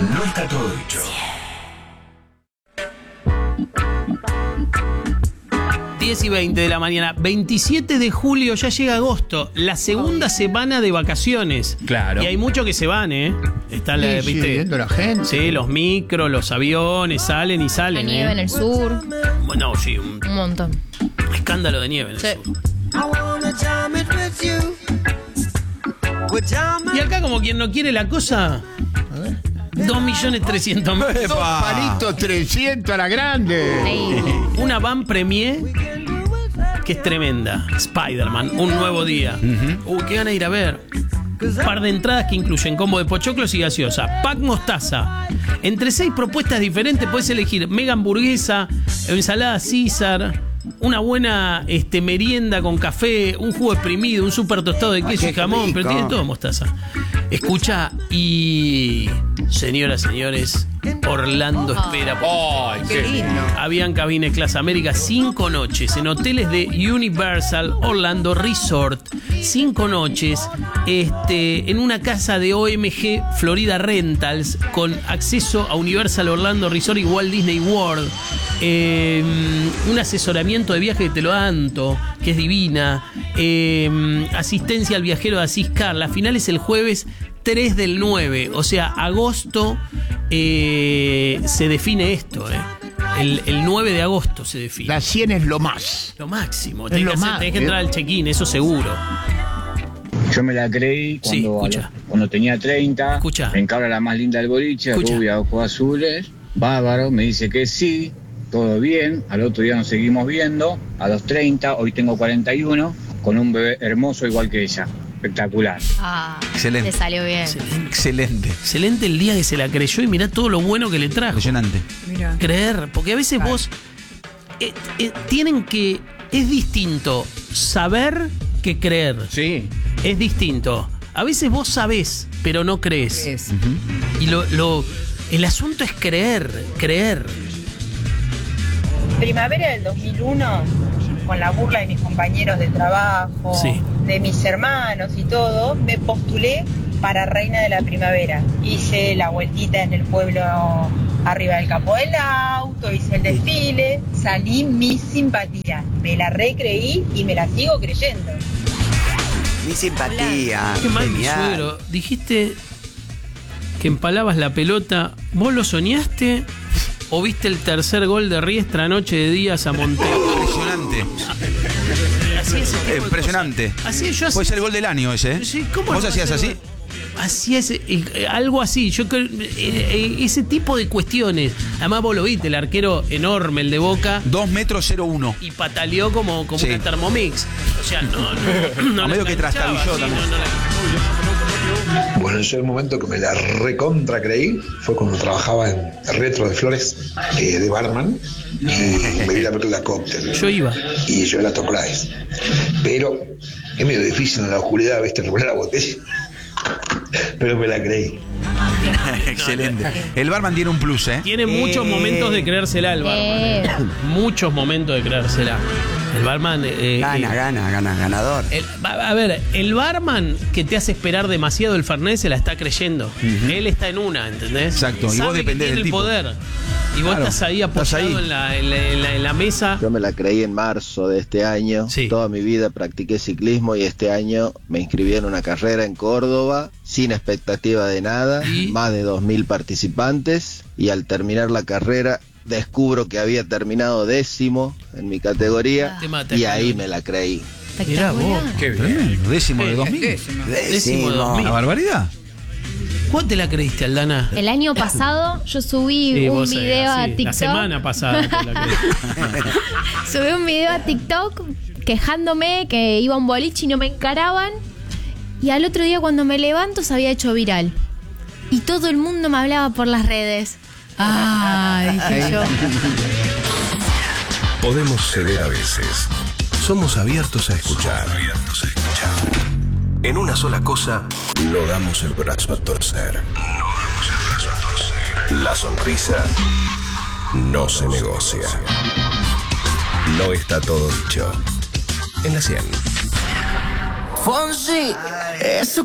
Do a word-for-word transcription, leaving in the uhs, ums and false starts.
no está todo dicho. diez y veinte de la mañana, veintisiete de julio, ya llega agosto, la segunda semana de vacaciones. Claro. Y hay muchos que se van, ¿eh? Está la, Sí, ¿viste? sí, viendo la gente. Sí, los micros, los aviones, salen y salen. La nieve ¿eh? en el sur. Bueno, sí, un Un montón. escándalo de nieve en el Sí. sur. Y acá, como quien no quiere la cosa, dos millones trescientos mil. Dos palitos trescientos a la grande. Ahí. Una van premier que es tremenda. Spider-Man, un nuevo día. Uy, qué gana de ir a ver. Un par de entradas que incluyen combo de pochoclos y gaseosa, pack mostaza. Entre seis propuestas diferentes puedes elegir mega hamburguesa, ensalada César, una buena este, merienda con café, un jugo exprimido, un super tostado de queso Ay, y jamón, rico. pero tiene todo mostaza. Escucha y... Señoras, señores, Orlando espera. Ay, Qué lindo. Avianca Business Class América, cinco noches en hoteles de Universal Orlando Resort. Cinco noches este, en una casa de O M G Florida Rentals con acceso a Universal Orlando Resort y Walt Disney World. Eh, un asesoramiento de viaje que te lo dan, que es divina. Eh, asistencia al viajero de Asís Car. La final es el jueves tres del nueve, o sea, agosto eh, se define esto, eh. El, el nueve de agosto se define. La cien es lo más. Lo máximo, Es tenés, lo que, hacer- más, tenés que ¿eh? entrar al check-in, eso seguro. Yo me la creí Sí, cuando, escucha. cuando tenía treinta. Escucha. Me encabra la más linda del boliche, Escucha. rubia, ojos azules. Bárbaro, me dice que sí, todo bien. Al otro día nos seguimos viendo. A los treinta, hoy tengo cuarenta y uno, con un bebé hermoso igual que ella. Espectacular. Ah, Excelente. te salió bien. Excelente. Excelente el día que se la creyó y mirá todo lo bueno que le trajo. Impresionante. Mira. Creer, porque a veces Claro. vos eh, eh, tienen que... Es distinto saber que creer. Sí. Es distinto. A veces vos sabés, pero no crees. Es. Y lo, lo, el asunto es creer, creer. Primavera del dos mil uno, con la burla de mis compañeros de trabajo, Sí. de mis hermanos y todo, me postulé para reina de la primavera. Hice la vueltita en el pueblo arriba del capó del auto, hice el desfile, salí mi simpatía. Me la recreí y me la sigo creyendo. Mi simpatía. Qué mal, mi genial. suegro. Dijiste que empalabas la pelota. ¿Vos lo soñaste o viste el tercer gol de Riestra anoche de Díaz a Montero? Impresionante. Así es, ese tipo de Impresionante. cosas. Así es, yo Puede así- ser el gol del año ese, ¿eh? Sí, ¿cómo ¿Vos no va a hacías ser así? gol? Así es, eh, eh, algo así. Yo creo, eh, eh, ese tipo de cuestiones. Además vos lo viste, el arquero enorme, el de Boca, dos metros cero uno. y pataleó como, como Sí. una Thermomix. O sea, no, no, no A la medio que enganchaba, trastabilló sí, también. no, no la- Bueno, yo el momento que me la recontra creí fue cuando trabajaba en Retro de Flores, eh, de barman, y me vi la película Cóctel. Yo iba. Y yo era Tom Price. Pero es medio difícil en la oscuridad, viste, revelar la botella. Pero me la creí. Excelente. El barman tiene un plus, ¿eh? Tiene muchos Eh. momentos de creérsela el barman. Eh. eh. Muchos momentos de creérsela. El barman... eh, Gana, eh, gana, gana, ganador. el- a a ver, el barman que te hace esperar demasiado el Fernet se la está creyendo. Él está en una, ¿entendés? Exacto, y Sabe vos que dependés tiene del el tipo. poder. Y vos Claro, estás ahí estás apoyado ahí. En, la, en, la, en, la, en la mesa. Yo me la creí en marzo de este año. Sí. Toda mi vida practiqué ciclismo y este año me inscribí en una carrera en Córdoba sin expectativa de nada, ¿Y? más de dos mil participantes, y al terminar la carrera descubro que había terminado décimo en mi categoría Te mata, y ahí Carlos. me la creí. Mirá vos. Qué bien. Décimo de dos mil. Décimo. Décimo de dos mil. Una barbaridad. ¿Cuánto te la creíste, Aldana? El año pasado yo subí Sí, un vos, eh, video a sí, TikTok. La semana pasada te la creíste. Subí un video a TikTok quejándome que iba a un boliche y no me encaraban. Y al otro día cuando me levanto se había hecho viral. Y todo el mundo me hablaba por las redes. Ah, dije yo. Podemos ceder a veces. Somos abiertos a escuchar. En una sola cosa, no damos el brazo a torcer. No damos el brazo a torcer. La sonrisa no se negocia. No está todo dicho. En la cien. Fonsi, eso